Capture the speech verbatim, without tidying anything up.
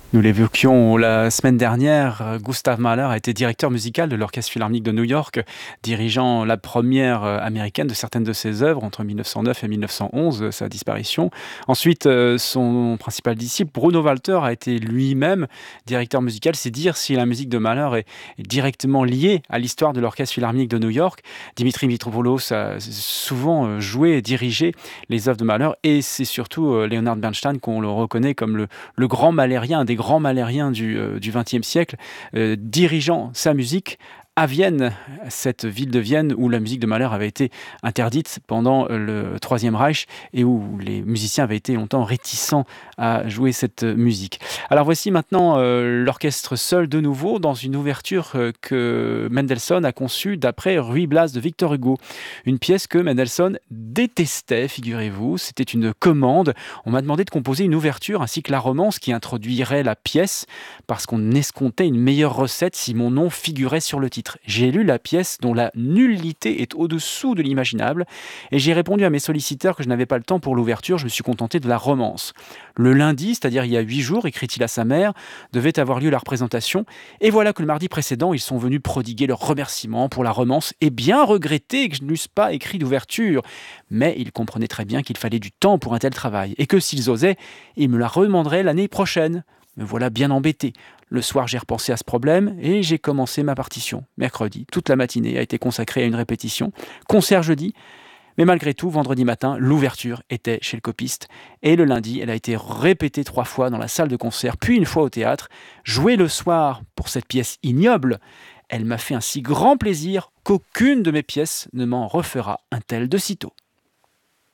Nous l'évoquions la semaine dernière, euh, Gustav Mahler a été directeur musical de l'Orchestre Philharmonique de New York, dirigeant la première euh, américaine de certaines de ses œuvres entre mille neuf cent neuf et mille neuf cent onze, euh, sa disparition. Ensuite, euh, son principal disciple, Bruno Walter, a été lui-même directeur musical. C'est dire si la musique de Mahler est, est directement liée à l'histoire de l'Orchestre Philharmonique de New York. Dimitri Mitropoulos a souvent euh, joué et dirigé les œuvres de Mahler, et c'est surtout euh, Leonard Bernstein qu'on le reconnaît comme le, le grand malérien, un des grands malériens du euh, du vingtième siècle, euh, dirigeant sa musique à Vienne, cette ville de Vienne où la musique de Mahler avait été interdite pendant le Troisième Reich et où les musiciens avaient été longtemps réticents à jouer cette musique. Alors voici maintenant euh, l'orchestre seul de nouveau dans une ouverture euh, que Mendelssohn a conçue d'après Ruy Blas de Victor Hugo. Une pièce que Mendelssohn détestait, figurez-vous. C'était une commande. On m'a demandé de composer une ouverture ainsi que la romance qui introduirait la pièce parce qu'on escomptait une meilleure recette si mon nom figurait sur le titre. J'ai lu la pièce dont la nullité est au-dessous de l'imaginable et j'ai répondu à mes solliciteurs que je n'avais pas le temps pour l'ouverture, je me suis contenté de la romance. Le lundi, c'est-à-dire il y a huit jours, écrit-il à sa mère, devait avoir lieu la représentation et voilà que le mardi précédent, ils sont venus prodiguer leurs remerciements pour la romance et bien regretter que je n'eusse pas écrit d'ouverture. Mais ils comprenaient très bien qu'il fallait du temps pour un tel travail et que s'ils osaient, ils me la redemanderaient l'année prochaine. Me voilà bien embêté. Le soir, j'ai repensé à ce problème et j'ai commencé ma partition. Mercredi, toute la matinée a été consacrée à une répétition. Concert jeudi, mais malgré tout, vendredi matin, l'ouverture était chez le copiste. Et le lundi, elle a été répétée trois fois dans la salle de concert, puis une fois au théâtre. Jouée le soir pour cette pièce ignoble, elle m'a fait un si grand plaisir qu'aucune de mes pièces ne m'en refera un tel de sitôt.